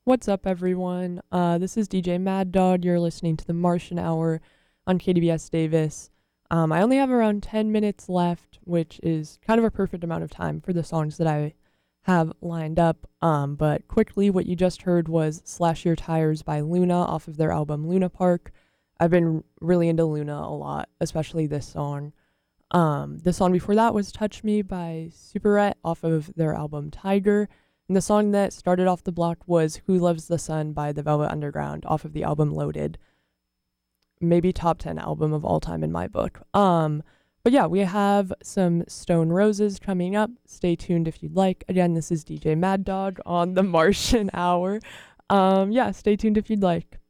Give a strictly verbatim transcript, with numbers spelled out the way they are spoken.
What's up, everyone? Uh, this is D J Mad Dog. You're listening to the Martian Hour on K D B S Davis. Um, I only have around ten minutes left, which is kind of a perfect amount of time for the songs that I have lined up. Um, but quickly, what you just heard was Slash Your Tires by Luna off of their album Luna Park. I've been really into Luna a lot, especially this song. Um, the song before that was Touch Me by Superette off of their album Tiger. And the song that started off the block was Who Loves the Sun by the Velvet Underground off of the album Loaded. Maybe top ten album of all time in my book. Um, but yeah, we have some Stone Roses coming up. Stay tuned if you'd like. Again, this is D J Mad Dog on the Martian Hour. Um, yeah, stay tuned if you'd like.